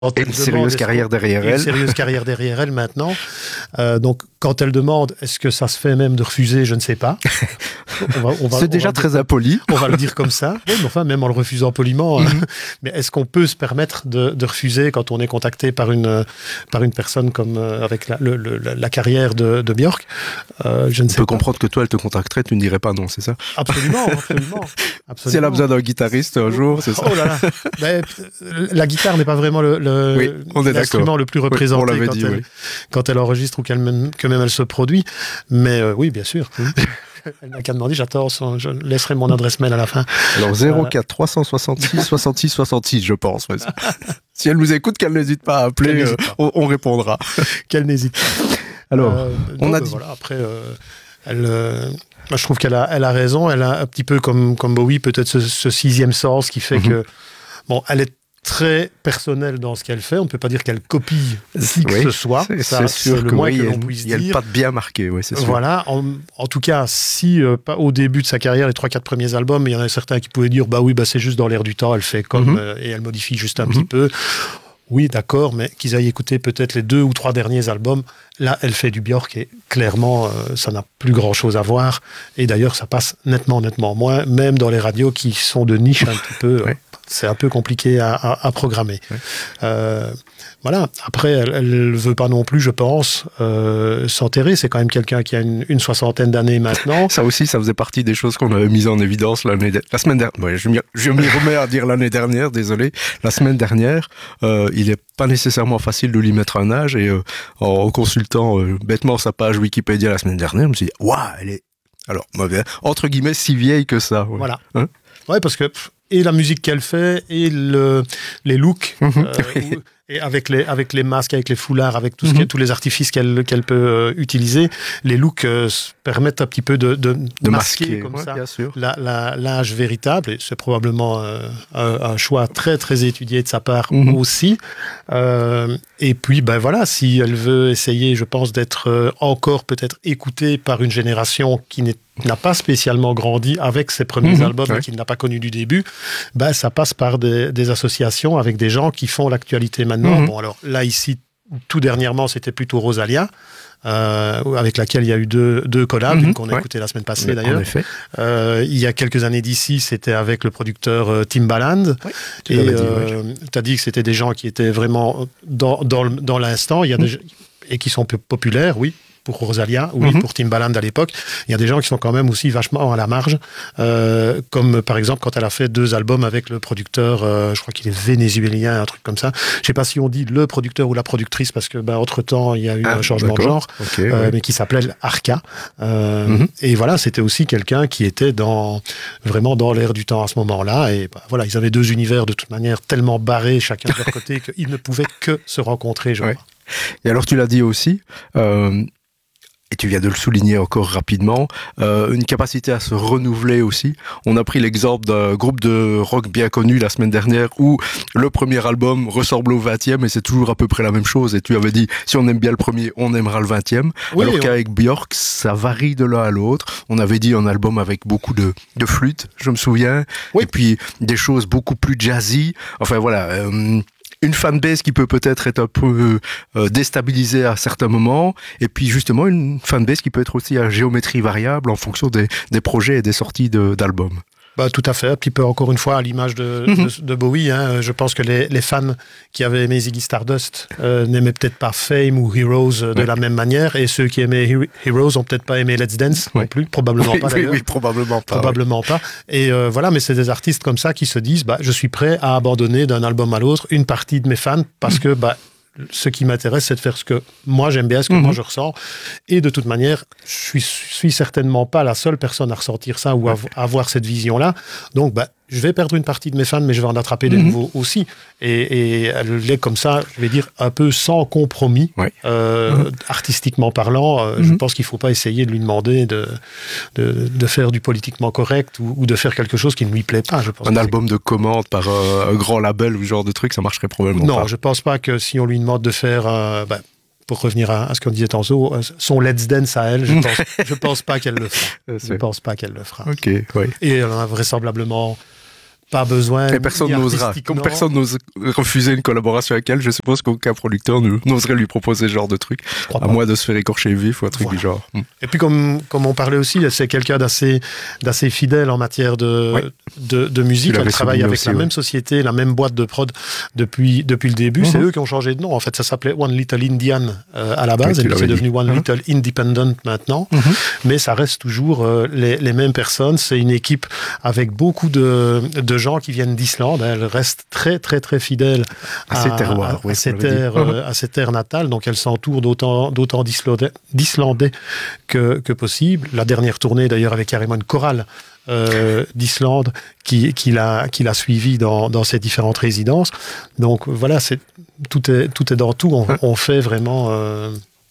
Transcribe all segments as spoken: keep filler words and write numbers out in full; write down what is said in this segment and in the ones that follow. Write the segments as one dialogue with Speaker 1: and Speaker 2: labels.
Speaker 1: Et une sérieuse carrière derrière elle.
Speaker 2: Une sérieuse carrière derrière elle maintenant. Euh, donc, quand elle demande, est-ce que ça se fait même de refuser, je ne sais pas.
Speaker 1: On va, on va, C'est on déjà va très dire, impoli.
Speaker 2: On va le dire comme ça. Oui, mais enfin, même en le refusant poliment. Mm-hmm. Hein. Mais est-ce qu'on peut se permettre de, de refuser quand on est contacté par une, par une personne comme euh, avec la, le, le, la carrière de, de Björk? euh, Je ne sais
Speaker 1: pas. On peut
Speaker 2: pas.
Speaker 1: comprendre que toi, elle te contacterait, tu ne dirais pas non, c'est ça?
Speaker 2: Absolument, absolument. absolument.
Speaker 1: Si elle a besoin d'un guitariste un jour, c'est ça?
Speaker 2: Oh là là. Mais, la guitare n'est pas vraiment le, le,
Speaker 1: oui, on est
Speaker 2: l'instrument le plus représenté
Speaker 1: oui,
Speaker 2: quand,
Speaker 1: dit,
Speaker 2: elle,
Speaker 1: oui.
Speaker 2: quand elle enregistre ou qu'elle même, que même elle se produit. Mais euh, oui, bien sûr. Elle n'a qu'à demander, j'attends, son, je laisserai mon adresse mail à la fin.
Speaker 1: Alors zéro quatre trois cent soixante-six soixante-six soixante-six, je pense. Ouais. Si elle nous écoute, qu'elle n'hésite pas à appeler, euh, pas. On, on répondra.
Speaker 2: Qu'elle n'hésite pas.
Speaker 1: Alors,
Speaker 2: euh,
Speaker 1: on
Speaker 2: donc,
Speaker 1: a
Speaker 2: euh,
Speaker 1: dit...
Speaker 2: Voilà, après, euh, elle... Euh, moi, je trouve qu'elle a, elle a raison. Elle a un petit peu comme, comme Bowie, peut-être ce, ce sixième sens qui fait mm-hmm. que... Bon, elle est très personnelle dans ce qu'elle fait. On ne peut pas dire qu'elle copie qui que
Speaker 1: oui,
Speaker 2: ce soit.
Speaker 1: C'est,
Speaker 2: ça,
Speaker 1: c'est
Speaker 2: c'est
Speaker 1: sûr
Speaker 2: le
Speaker 1: que
Speaker 2: moins
Speaker 1: oui,
Speaker 2: que l'on
Speaker 1: il,
Speaker 2: puisse
Speaker 1: il y a
Speaker 2: dire.
Speaker 1: Il y a le pas bien marqué, oui, c'est sûr.
Speaker 2: Voilà. En, en tout cas, si euh, pas au début de sa carrière, les trois quatre premiers albums, il y en a certains qui pouvaient dire, bah oui, bah c'est juste dans l'air du temps. Elle fait comme mm-hmm. euh, et elle modifie juste un mm-hmm. petit peu. Oui, d'accord, mais qu'ils aillent écouter peut-être les deux ou trois derniers albums. Là, elle fait du Björk et clairement, euh, ça n'a plus grand-chose à voir. Et d'ailleurs, ça passe nettement, nettement moins, même dans les radios qui sont de niche un petit peu.
Speaker 1: Ouais.
Speaker 2: C'est un peu compliqué à, à, à programmer.
Speaker 1: Ouais.
Speaker 2: Euh, voilà. Après, elle ne veut pas non plus, je pense, euh, s'enterrer. C'est quand même quelqu'un qui a une, une soixantaine d'années maintenant.
Speaker 1: Ça aussi, ça faisait partie des choses qu'on avait mises en évidence l'année de... la semaine dernière. Ouais, je, m'y... je m'y remets à dire l'année dernière, désolé. La semaine dernière, euh, il n'est pas nécessairement facile de lui mettre un âge. Et euh, en consultant euh, bêtement sa page Wikipédia la semaine dernière, je me suis dit, waouh, elle est, alors, entre guillemets, si vieille que ça. Ouais.
Speaker 2: Voilà.
Speaker 1: Hein
Speaker 2: ouais, parce que... Pff, et la musique qu'elle fait, et le, les looks,
Speaker 1: mmh.
Speaker 2: euh, où, et avec les, avec les masques, avec les foulards, avec tout ce
Speaker 1: mmh.
Speaker 2: qui est, tous les artifices qu'elle, qu'elle peut euh, utiliser, les looks euh, permettent un petit peu de, de,
Speaker 1: de masquer, masquer
Speaker 2: comme
Speaker 1: ouais,
Speaker 2: ça
Speaker 1: bien sûr.
Speaker 2: La, la, l'âge véritable. Et c'est probablement euh, un, un choix très, très étudié de sa part mmh. aussi. Euh, et puis, ben voilà, si elle veut essayer, je pense, d'être euh, encore peut-être écoutée par une génération qui n'est n'a pas spécialement grandi avec ses premiers mmh, albums ouais. et qu'il n'a pas connu du début, ben ça passe par des, des associations avec des gens qui font l'actualité maintenant. Mmh. Bon, alors là, ici, tout dernièrement, c'était plutôt Rosalia, euh, avec laquelle il y a eu deux, deux collabs, mmh, une qu'on a ouais. écouté la semaine passée, mais d'ailleurs.
Speaker 1: En effet.
Speaker 2: Euh, il y a quelques années d'ici, c'était avec le producteur euh, Timbaland.
Speaker 1: Ouais, tu
Speaker 2: et
Speaker 1: euh,
Speaker 2: ouais. tu as dit que c'était des gens qui étaient vraiment dans, dans, dans l'instant, il y a mmh. des, et qui sont populaires, oui. Pour Rosalia, oui, mm-hmm. pour Timbaland à l'époque. Il y a des gens qui sont quand même aussi vachement à la marge, euh, comme par exemple quand elle a fait deux albums avec le producteur, euh, je crois qu'il est vénézuélien, un truc comme ça. Je sais pas si on dit le producteur ou la productrice, parce que bah, entre-temps, il y a eu ah, un changement d'accord. de genre,
Speaker 1: okay,
Speaker 2: euh,
Speaker 1: ouais.
Speaker 2: mais qui s'appelait Arca. Euh,
Speaker 1: mm-hmm.
Speaker 2: Et voilà, c'était aussi quelqu'un qui était dans, vraiment dans l'air du temps à ce moment-là. Et bah, voilà, ils avaient deux univers de toute manière tellement barrés, chacun de leur côté, qu'ils ne pouvaient que se rencontrer, je
Speaker 1: ouais.
Speaker 2: crois.
Speaker 1: Et alors, tu l'as dit aussi, euh, et tu viens de le souligner encore rapidement, euh, une capacité à se renouveler aussi. On a pris l'exemple d'un groupe de rock bien connu la semaine dernière où le premier album ressemble au vingtième et c'est toujours à peu près la même chose. Et tu avais dit, si on aime bien le premier, on aimera le vingtième. Oui, alors qu'avec on... Björk, ça varie de l'un à l'autre. On avait dit un album avec beaucoup de, de flûtes, je me souviens. Oui. Et puis des choses beaucoup plus jazzy. Enfin voilà... Euh, une fanbase qui peut peut-être être un peu euh, déstabilisée à certains moments, et puis justement une fanbase qui peut être aussi à géométrie variable en fonction des, des projets et des sorties de, d'albums.
Speaker 2: Bah, tout à fait, un petit peu encore une fois à l'image de, mm-hmm. de, de Bowie. Hein. Je pense que les, les fans qui avaient aimé Ziggy Stardust euh, n'aimaient peut-être pas Fame ou Heroes euh, de ouais. la même manière, et ceux qui aimaient He- Heroes ont peut-être pas aimé Let's Dance ouais. non plus, probablement
Speaker 1: oui,
Speaker 2: pas d'ailleurs.
Speaker 1: Oui, oui, probablement pas.
Speaker 2: Probablement
Speaker 1: oui.
Speaker 2: pas. Et euh, voilà, mais c'est des artistes comme ça qui se disent, bah, je suis prêt à abandonner d'un album à l'autre une partie de mes fans parce mm-hmm. que bah, ce qui m'intéresse, c'est de faire ce que moi j'aime bien, ce que mm-hmm. moi je ressens. Et de toute manière, je suis, suis certainement pas la seule personne à ressentir ça ou à, à avoir cette vision-là. Donc, bah, je vais perdre une partie de mes fans, mais je vais en attraper des mm-hmm. nouveaux aussi. Et, et elle est comme ça, je vais dire, un peu sans compromis,
Speaker 1: ouais.
Speaker 2: euh, mm-hmm. artistiquement parlant. Euh, mm-hmm. Je pense qu'il ne faut pas essayer de lui demander de, de, de faire du politiquement correct ou, ou de faire quelque chose qui ne lui plaît pas. Je pense
Speaker 1: un album de commande par euh, un grand label ou ce genre de truc, ça marcherait probablement
Speaker 2: non,
Speaker 1: pas.
Speaker 2: Non, je ne pense pas que si on lui demande de faire... Euh, bah, pour revenir à, à ce qu'on disait tantôt, son Let's Dance à elle, je pense, je pense pas qu'elle le fera. Je pense pas qu'elle le fera.
Speaker 1: Ok, oui.
Speaker 2: Et elle en a vraisemblablement pas besoin.
Speaker 1: Et personne n'osera. Comme personne n'ose refuser une collaboration avec elle, je suppose qu'aucun producteur n'oserait lui proposer ce genre de truc, à moins de se faire écorcher vif ou un truc voilà. du genre.
Speaker 2: Et puis comme, comme on parlait aussi, c'est quelqu'un d'assez, d'assez fidèle en matière de, ouais. de, de musique. Elle travaille avec aussi, la ouais. même société, la même boîte de prod depuis, depuis le début. Mm-hmm. C'est eux qui ont changé de nom. En fait, ça s'appelait One Little Indian euh, à la base. Oui, et c'est devenu One mm-hmm. Little Independent maintenant. Mm-hmm. Mais ça reste toujours euh, les, les mêmes personnes. C'est une équipe avec beaucoup de, de gens qui viennent d'Islande. Elle reste très, très, très fidèle à, à, ses, terroirs, à, oui, à, ses, terres, euh, à ses terres natales. Donc, elle s'entoure d'autant, d'autant d'Islandais, d'Islandais que, que possible. La dernière tournée, d'ailleurs, avait carrément une chorale euh, d'Islande qui, qui, l'a, qui l'a suivi dans, dans ses différentes résidences. Donc, voilà, c'est, tout, est, tout est dans tout. On, on fait vraiment... Euh,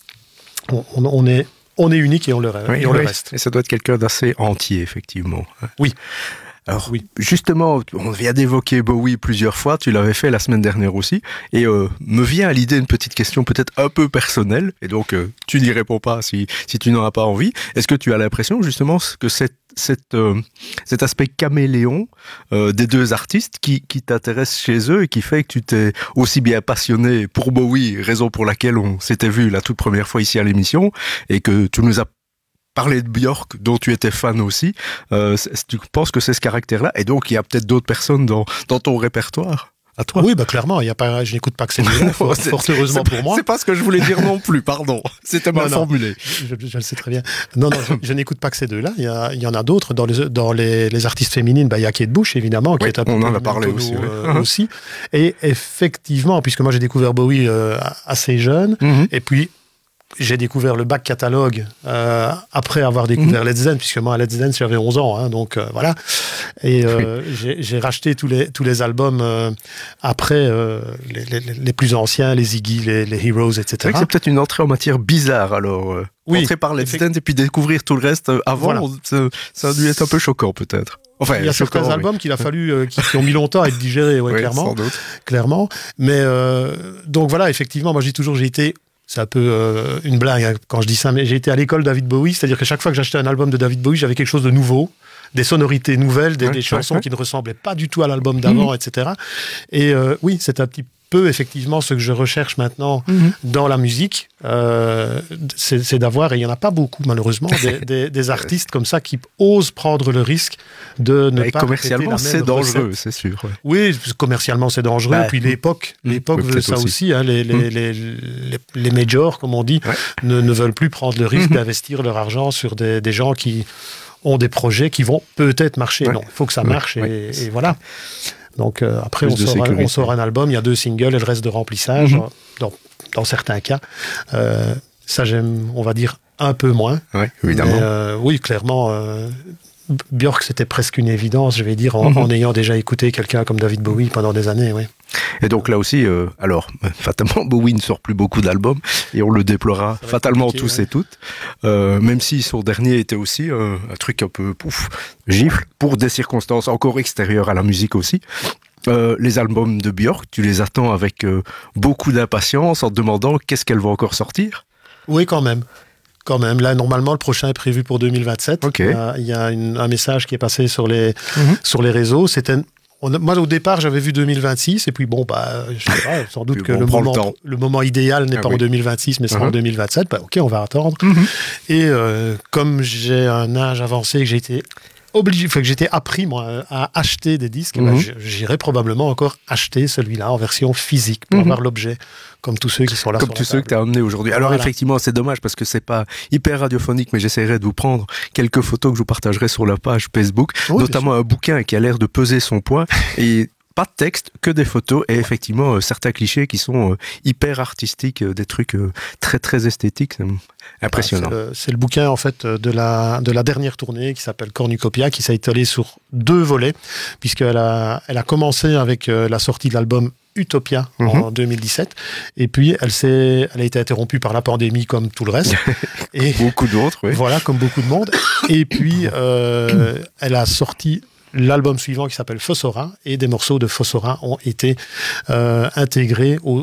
Speaker 2: on, on est... On est unique et on le, oui, et on oui. le reste.
Speaker 1: Et ça doit être quelqu'un d'assez entier, effectivement.
Speaker 2: Oui.
Speaker 1: Alors, oui. justement, on vient d'évoquer Bowie plusieurs fois, tu l'avais fait la semaine dernière aussi, et euh, me vient à l'idée une petite question peut-être un peu personnelle, et donc euh, tu n'y réponds pas si, si tu n'en as pas envie. Est-ce que tu as l'impression justement que cette, cette, euh, cet aspect caméléon euh, des deux artistes qui, qui t'intéresse chez eux et qui fait que tu t'es aussi bien passionné pour Bowie, raison pour laquelle on s'était vu la toute première fois ici à l'émission, et que tu nous as parler de Björk, dont tu étais fan aussi, euh, tu penses que c'est ce caractère-là? Et donc, il y a peut-être d'autres personnes dans, dans ton répertoire à toi?
Speaker 2: Oui, bah clairement, il y a pas, je n'écoute pas que ces deux-là, fort, fort heureusement pour moi.
Speaker 1: C'est pas ce que je voulais dire non plus, pardon. C'était mal non, formulé.
Speaker 2: Non, je, je le sais très bien. Non, non, je, je n'écoute pas que ces deux-là. Il y, a, il y en a d'autres. Dans les, dans les, les artistes féminines, bah, il y a Kate Bush, évidemment, qui
Speaker 1: oui,
Speaker 2: est un
Speaker 1: peu on en a parlé aussi,
Speaker 2: euh, oui. aussi. Et effectivement, puisque moi j'ai découvert Bowie euh, assez jeune, mm-hmm. et puis j'ai découvert le back catalogue euh, après avoir découvert mmh. Let's Dance, puisque moi à Let's Dance j'avais onze ans, hein, donc euh, voilà. Et euh, oui. j'ai, j'ai racheté tous les, tous les albums euh, après euh, les, les, les plus anciens, les Ziggy, les, les Heroes, et cetera.
Speaker 1: C'est vrai que c'est peut-être une entrée en matière bizarre alors. Euh, oui. Entrer par Let's Dance et puis découvrir tout le reste avant, voilà. ça, ça a dû être un peu choquant peut-être.
Speaker 2: Enfin, il y a certains oui. albums qu'il a fallu, euh, qui, qui ont mis longtemps à être digérés, ouais, oui, clairement.
Speaker 1: Sans doute.
Speaker 2: Clairement. Mais euh, donc voilà, effectivement, moi je dis toujours, j'ai été. C'est un peu euh, une blague hein, quand je dis ça, mais j'ai été à l'école David Bowie, c'est-à-dire que chaque fois que j'achetais un album de David Bowie, j'avais quelque chose de nouveau, des sonorités nouvelles, des, ouais, des chansons ouais. qui ne ressemblaient pas du tout à l'album d'avant, mmh. et cetera. Et euh, oui, c'est un petit peu effectivement ce que je recherche maintenant mmh. dans la musique, euh, c'est, c'est d'avoir, et il n'y en a pas beaucoup malheureusement, des, des, des artistes comme ça qui osent prendre le risque de ne
Speaker 1: et
Speaker 2: pas
Speaker 1: commercialement,
Speaker 2: répéter la même
Speaker 1: c'est dangereux,
Speaker 2: recette.
Speaker 1: C'est sûr. Ouais.
Speaker 2: Oui, commercialement, c'est dangereux. Bah, puis l'époque, mmh, l'époque veut ça aussi. aussi hein, les, les, mmh. les, les, les majors, comme on dit, ouais. ne, ne veulent plus prendre le risque mmh. d'investir leur argent sur des, des gens qui ont des projets qui vont peut-être marcher. Ouais. Non, il faut que ça marche ouais. et, ouais. et voilà. Donc euh, après, on sort, un, on sort un album, il y a deux singles et le reste de remplissage, mmh. dans, dans certains cas. Euh, ça, j'aime, on va dire, un peu moins.
Speaker 1: Oui, évidemment.
Speaker 2: Mais, euh, oui, clairement, euh, Björk, c'était presque une évidence, je vais dire, en, mmh. en ayant déjà écouté quelqu'un comme David Bowie pendant des années, oui.
Speaker 1: Et donc là aussi, euh, alors, fatalement, Bowie ne sort plus beaucoup d'albums, et on le déplorera fatalement tous ouais. et toutes, euh, même si son dernier était aussi euh, un truc un peu pouf, gifle, pour des circonstances encore extérieures à la musique aussi. Euh, les albums de Björk, tu les attends avec euh, beaucoup d'impatience, en te demandant qu'est-ce qu'elle va encore sortir?
Speaker 2: Oui, quand même. Quand même. Là, normalement, le prochain est prévu pour deux mille vingt-sept.
Speaker 1: Okay.
Speaker 2: Il y a, il y a une, un message qui est passé sur les, mm-hmm. sur les réseaux. C'était... On a, moi, au départ, j'avais vu deux mille vingt-six, et puis bon, bah, je sais pas, sans doute que bon, le, moment, le, le moment idéal n'est ah, pas oui. en deux mille vingt-six, mais sera uh-huh. en deux mille vingt-sept. Bah, ok, on va attendre. Mm-hmm. Et euh, comme j'ai un âge avancé, que j'ai été obligé, enfin, que j'étais appris, moi, à acheter des disques, mm-hmm. bah, j'irai probablement encore acheter celui-là en version physique pour mm-hmm. avoir l'objet, comme tous ceux qui sont là
Speaker 1: comme
Speaker 2: sur
Speaker 1: tous ceux
Speaker 2: table.
Speaker 1: que tu as amenés aujourd'hui. Alors
Speaker 2: voilà.
Speaker 1: effectivement, c'est dommage parce que c'est pas hyper radiophonique, mais j'essaierai de vous prendre quelques photos que je vous partagerai sur la page Facebook, oui, notamment un bouquin qui a l'air de peser son poids et pas de texte, que des photos et effectivement euh, certains clichés qui sont euh, hyper artistiques, euh, des trucs euh, très très esthétiques, c'est impressionnant.
Speaker 2: Ah, c'est, le, c'est le bouquin en fait de la de la dernière tournée qui s'appelle Cornucopia, qui s'est étalé sur deux volets, puisqu'elle a elle a commencé avec euh, la sortie de l'album Utopia mm-hmm. en deux mille dix-sept, et puis elle s'est elle a été interrompue par la pandémie comme tout le reste et
Speaker 1: beaucoup d'autres, oui.
Speaker 2: Voilà, comme beaucoup de monde. Et puis euh, elle a sorti l'album suivant qui s'appelle Fossora, et des morceaux de Fossora ont été euh, intégrés au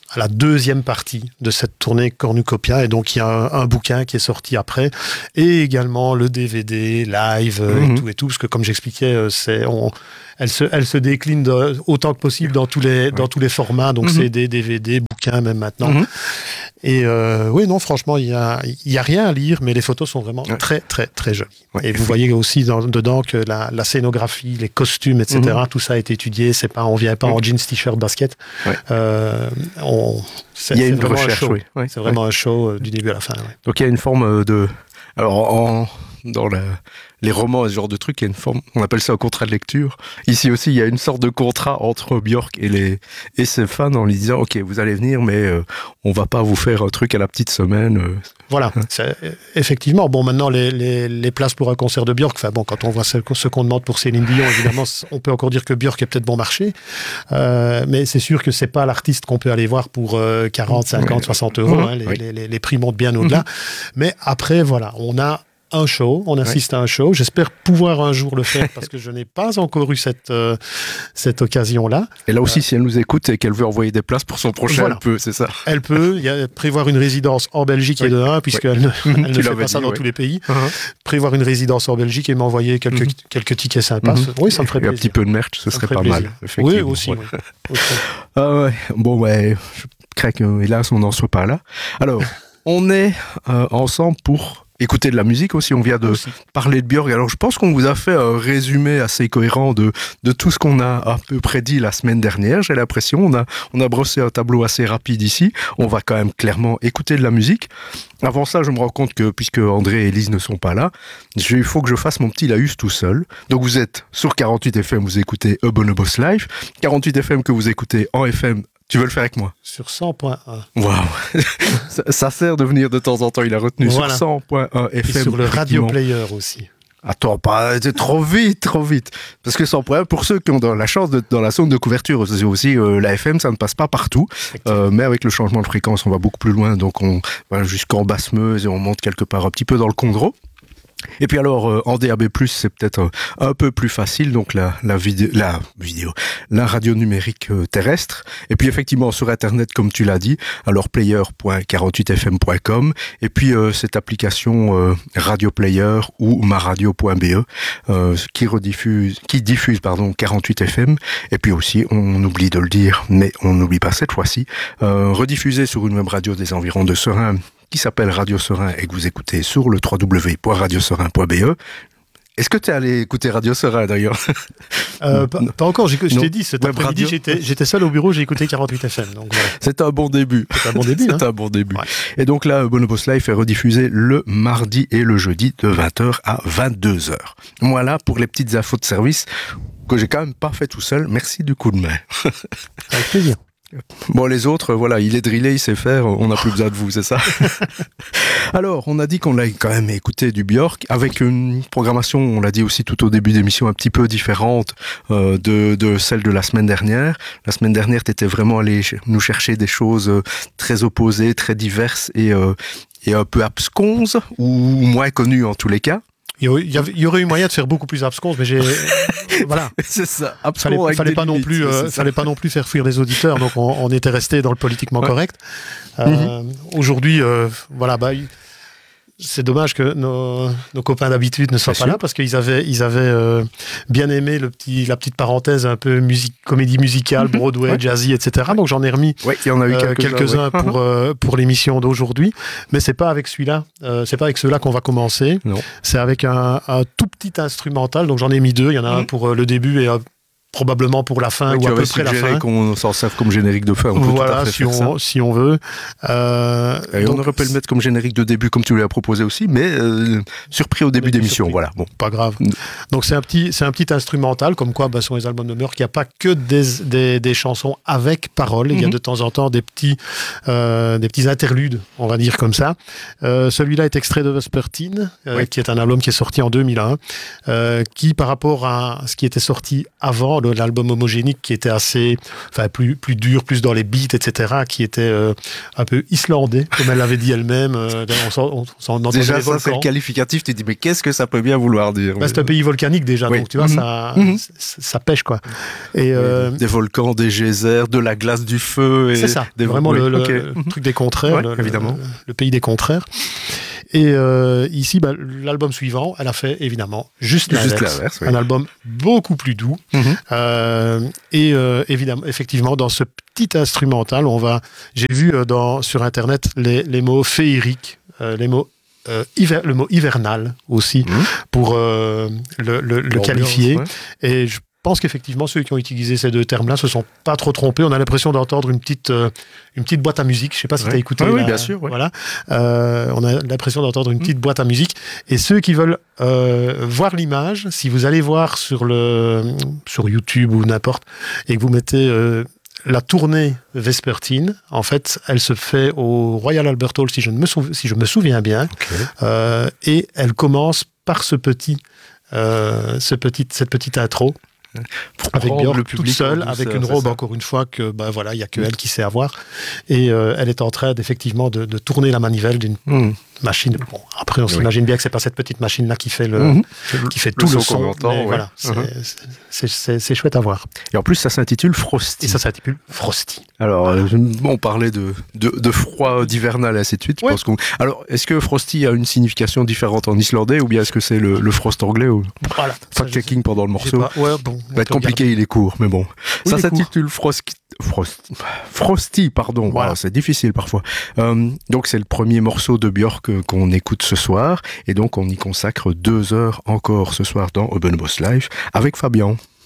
Speaker 2: à la deuxième partie de cette tournée Cornucopia, et donc il y a un, un bouquin qui est sorti après, et également le D V D live mm-hmm. et tout et tout, parce que comme j'expliquais, c'est on, elle se elle se décline de, autant que possible dans tous les ouais. dans tous les formats, donc mm-hmm. C D, D V D, bouquin même maintenant. Mm-hmm. Et euh, oui, non, franchement, il y a il y a rien à lire, mais les photos sont vraiment ouais. très très très jolies. Ouais, et vous voyez aussi dans, dedans que la, la scénographie, les costumes, et cetera. Mm-hmm. Tout ça a été étudié. C'est pas on vient pas mm-hmm. en jeans, t-shirt, basket. Ouais. Euh, on, c'est,
Speaker 1: il y a
Speaker 2: c'est
Speaker 1: une recherche,
Speaker 2: un
Speaker 1: oui. Ouais.
Speaker 2: C'est vraiment
Speaker 1: ouais.
Speaker 2: un show euh, du début à la fin. Ouais.
Speaker 1: Donc il y a une forme de alors en dans la, les romans et ce genre de trucs, il y a une forme, on appelle ça un contrat de lecture. Ici aussi, il y a une sorte de contrat entre Björk et, les, et ses fans en lui disant « Ok, vous allez venir, mais euh, on va pas vous faire un truc à la petite semaine. Euh. »
Speaker 2: Voilà, c'est, effectivement. Bon, maintenant, les, les, les places pour un concert de Björk, enfin bon, quand on voit ce, ce qu'on demande pour Céline Dion, évidemment, on peut encore dire que Björk est peut-être bon marché, euh, mais c'est sûr que c'est pas l'artiste qu'on peut aller voir pour euh, quarante, cinquante, soixante euros. Mmh, hein, les, oui. les, les, les prix montent bien au-delà. Mmh. Mais après, voilà, on a un show, on assiste ouais. à un show. J'espère pouvoir un jour le faire parce que je n'ai pas encore eu cette, euh, cette occasion-là.
Speaker 1: Et là aussi, euh, si elle nous écoute et qu'elle veut envoyer des places pour son prochain, voilà. elle peut, c'est ça.
Speaker 2: Elle peut. Il y a prévoir une résidence en Belgique oui. et de un, puisqu'elle oui. ne, elle ne fait pas dit, ça dans oui. tous les pays. Uh-huh. Prévoir une résidence en Belgique et m'envoyer quelques, mm-hmm. quelques tickets sympas. Mm-hmm. Oui, ça me ferait
Speaker 1: et
Speaker 2: plaisir.
Speaker 1: Un petit peu de merch, ce ça serait pas plaisir. Mal.
Speaker 2: Effectivement. Oui, aussi. Ouais. Oui.
Speaker 1: okay. ah ouais. Bon, ouais, je crains que, hélas, on n'en soit pas là. Alors, on est euh, ensemble pour écouter de la musique aussi, on vient de aussi. parler de Björk. Alors je pense qu'on vous a fait un résumé assez cohérent de, de tout ce qu'on a à peu près dit la semaine dernière, j'ai l'impression. On a, on a brossé un tableau assez rapide ici. On va quand même clairement écouter de la musique. Avant ça, je me rends compte que, puisque André et Elise ne sont pas là, il faut que je fasse mon petit laïus tout seul. Donc vous êtes sur quarante-huit F M, vous écoutez A Bonobos Live. quarante-huit F M que vous écoutez en F M. Tu veux le faire avec moi?
Speaker 2: Sur cent point un.
Speaker 1: Waouh. ça, ça sert de venir de temps en temps, il a retenu voilà. Sur cent point un F M.
Speaker 2: Et sur le radio player aussi.
Speaker 1: Attends, pas, c'est trop vite, trop vite. Parce que cent point un, pour ceux qui ont dans la chance d'être dans la zone de couverture, c'est aussi euh, la F M, ça ne passe pas partout. Euh, mais avec le changement de fréquence, on va beaucoup plus loin. Donc on va jusqu'en Basse-Meuse et on monte quelque part un petit peu dans le Condro. Et puis alors euh, en D A B plus, c'est peut-être euh, un peu plus facile, donc la, la, vidéo, la vidéo, la radio numérique euh, terrestre. Et puis effectivement sur Internet, comme tu l'as dit, alors player point quarante-huit f m point com, et puis euh, cette application euh, Radio Player ou maradio point b e euh, qui rediffuse, qui diffuse pardon quarante-huit F M. Et puis aussi, on oublie de le dire, mais on n'oublie pas cette fois-ci, euh, rediffusé sur une web radio des environs de Serein, qui s'appelle Radio Serein et que vous écoutez sur le w w w point radio serein point b e. Est-ce que tu es allé écouter Radio Serein d'ailleurs?
Speaker 2: euh, pas, pas encore, j'ai, je t'ai dit, cet Web après-midi, j'étais, j'étais seul au bureau, j'ai écouté quarante-huit F M. Donc voilà.
Speaker 1: C'est un bon début.
Speaker 2: C'est un bon début.
Speaker 1: C'est
Speaker 2: hein.
Speaker 1: un bon début. Ouais. Et donc là, Bonobos Live est rediffusé le mardi et le jeudi de vingt heures à vingt-deux heures. Voilà pour les petites infos de service que j'ai quand même pas fait tout seul. Merci du coup de main.
Speaker 2: Avec plaisir.
Speaker 1: Bon, les autres, voilà, il est drillé, il sait faire, on n'a plus besoin de vous, c'est ça? Alors, on a dit qu'on allait quand même écouter du Björk, avec une programmation, on l'a dit aussi tout au début d'émission, un petit peu différente euh, de, de celle de la semaine dernière. La semaine dernière, t'étais vraiment allé nous chercher des choses très opposées, très diverses et, euh, et un peu absconses, ou moins connues en tous les cas.
Speaker 2: Il y, avait, il y aurait eu moyen de faire beaucoup plus absconce, mais j'ai voilà.
Speaker 1: C'est ça.
Speaker 2: Fallait, fallait pas non plus, euh, fallait pas non plus faire fuir les auditeurs, donc on, on était resté dans le politiquement ouais. correct. Euh, mm-hmm. Aujourd'hui, euh, voilà, bah, c'est dommage que nos, nos copains d'habitude ne soient Bien pas sûr. Là parce qu'ils avaient, ils avaient euh, bien aimé le petit, la petite parenthèse un peu musique, comédie musicale, Broadway, ouais. jazzy, et cetera. Donc j'en ai remis
Speaker 1: ouais, il y en a eu
Speaker 2: euh,
Speaker 1: quelques-uns,
Speaker 2: quelques-uns
Speaker 1: ouais.
Speaker 2: pour euh, pour l'émission d'aujourd'hui. Mais c'est pas avec celui-là, euh, c'est pas avec ceux-là qu'on va commencer.
Speaker 1: Non.
Speaker 2: C'est avec un, un tout petit instrumental. Donc j'en ai mis deux. Il y en a mmh. un pour euh, le début et un probablement pour la fin, ouais, ou à peu près la fin.
Speaker 1: Qu'on s'en serve comme générique de fin. On peut
Speaker 2: voilà,
Speaker 1: tout à fait
Speaker 2: si,
Speaker 1: faire
Speaker 2: on,
Speaker 1: ça.
Speaker 2: si on veut. Euh,
Speaker 1: Et donc, on aurait pu le mettre comme générique de début, comme tu l'as proposé aussi, mais euh, surpris au début d'émission. Surpris. Voilà. Bon,
Speaker 2: pas grave. Donc c'est un petit, c'est un petit instrumental, comme quoi, bah, sur les albums de Björk, il n'y a pas que des, des, des chansons avec paroles. Mm-hmm. Il y a de temps en temps des petits, euh, des petits interludes, on va dire comme ça. Euh, celui-là est extrait de Vespertine, euh, oui. qui est un album qui est sorti en deux mille un, euh, qui par rapport à ce qui était sorti avant, l'album Homogénique qui était assez, enfin plus plus dur, plus dans les beats, et cetera, qui était euh, un peu islandais, comme elle l'avait dit elle-même. Euh, on s'en, on s'en entendait
Speaker 1: déjà
Speaker 2: les
Speaker 1: ça, c'est le qualificatif. Tu te dis mais qu'est-ce que ça peut bien vouloir dire?
Speaker 2: Bah, c'est un pays volcanique déjà, oui. Donc tu vois, mm-hmm. ça, mm-hmm. ça, ça pêche quoi. Et euh,
Speaker 1: des volcans, des geysers, de la glace, du feu. Et
Speaker 2: c'est ça.
Speaker 1: Des...
Speaker 2: Vraiment
Speaker 1: oui.
Speaker 2: le, le,
Speaker 1: okay.
Speaker 2: le truc des contraires,
Speaker 1: ouais,
Speaker 2: le,
Speaker 1: évidemment.
Speaker 2: Le, le pays des contraires. Et euh, ici, bah, l'album suivant, elle a fait évidemment juste l'inverse.
Speaker 1: Juste l'inverse, oui.
Speaker 2: Un album beaucoup plus doux. Mm-hmm. Euh, et euh, évidemment, effectivement, dans ce petit instrumental, on va. J'ai vu euh, dans, sur Internet les, les mots féeriques, euh, les mots. Euh, hiver, le mot hivernal aussi, mmh. pour euh, le, le, le qualifier. Ouais. Et je pense qu'effectivement, ceux qui ont utilisé ces deux termes-là se sont pas trop trompés. On a l'impression d'entendre une petite, euh, une petite boîte à musique. Je sais pas si ouais. tu as écouté.
Speaker 1: Ah,
Speaker 2: la,
Speaker 1: oui, bien sûr. Ouais.
Speaker 2: Voilà. Euh, on a l'impression d'entendre une mmh. petite boîte à musique. Et ceux qui veulent euh, voir l'image, si vous allez voir sur, le, sur YouTube ou n'importe, et que vous mettez... Euh, la tournée vespertine, en fait, elle se fait au Royal Albert Hall, si je, me, sou- si je me souviens bien, okay. euh, et elle commence par ce petit, euh, ce petit, cette petite intro.
Speaker 1: Pour
Speaker 2: avec Björk
Speaker 1: le public
Speaker 2: toute seule, avec une robe, encore une fois, que bah, voilà, il n'y a que elle qui sait avoir. Et euh, elle est en train d'effectivement de, de tourner la manivelle d'une mm. machine. Bon, après, on oui. s'imagine bien que ce n'est pas cette petite machine-là qui fait, le, mm-hmm. qui fait tout le, le son. son entend, mais ouais. voilà, c'est, mm-hmm. c'est, c'est, c'est chouette à voir.
Speaker 1: Et en plus, ça s'intitule Frosty.
Speaker 2: Et ça s'intitule Frosty.
Speaker 1: Alors, euh, on parlait de, de, de froid d'hivernal et ainsi de suite. Ouais. Je pense qu'on... Alors, est-ce que Frosty a une signification différente en islandais ou bien est-ce que c'est le, le frost anglais ou...
Speaker 2: Voilà.
Speaker 1: Fact-checking pendant le morceau.
Speaker 2: Ouais, bon,
Speaker 1: ça va être compliqué, regarder. Il est court, mais bon. Oui, ça s'intitule Frosty. Frosty, Frosty, pardon. Voilà. Wow, c'est difficile parfois. Euh, donc, c'est le premier morceau de Björk qu'on écoute ce soir. Et donc, on y consacre deux heures encore ce soir dans Open Boss Live avec Fabien.